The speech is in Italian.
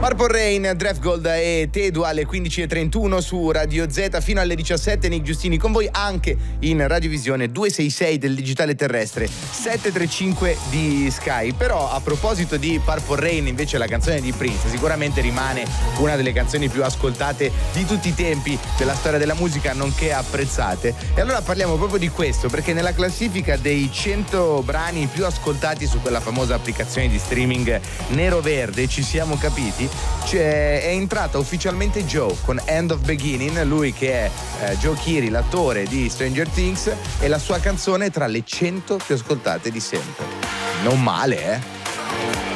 Purple Rain, Draft Gold e Tedu alle 15.31 su Radio Z fino alle 17. Nick Giustini con voi anche in radiovisione 266 del digitale terrestre, 735 di Sky. Però a proposito di Purple Rain, invece, la canzone di Prince sicuramente rimane una delle canzoni più ascoltate di tutti i tempi della storia della musica, nonché apprezzate. E allora parliamo proprio di questo, perché nella classifica dei 100 brani più ascoltati su quella famosa applicazione di streaming nero-verde, ci siamo capiti, è entrata ufficialmente Joe con End of Beginning, lui che è Joe Keery, l'attore di Stranger Things, e la sua canzone tra le 100 più ascoltate di sempre. Non male, eh?